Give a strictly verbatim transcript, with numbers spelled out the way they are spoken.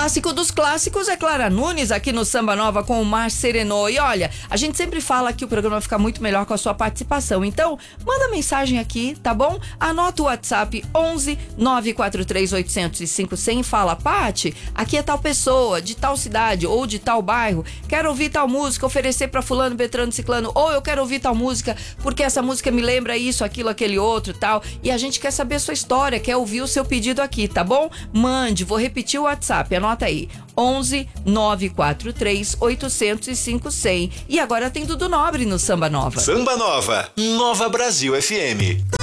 clássico dos clássicos é Clara Nunes aqui no Samba Nova com o Mar Serenô. E olha, a gente sempre fala que o programa vai ficar muito melhor com a sua participação. Então, manda mensagem aqui, tá bom? Anota o WhatsApp onze nove quatro três oito zero cinco zero zero e fala: Pati, aqui é tal pessoa, de tal cidade ou de tal bairro. Quero ouvir tal música, oferecer pra fulano, Beltrano, Ciclano. Ou eu quero ouvir tal música porque essa música me lembra isso, aquilo, aquele outro, tal. E a gente quer saber a sua história, quer ouvir o seu pedido aqui, tá bom? Mande, vou repetir o WhatsApp, anota aí: onze nove quatro três oito zero cinco zero zero. E agora tem Dudu Nobre no Samba Nova. Samba Nova, Nova Brasil F M.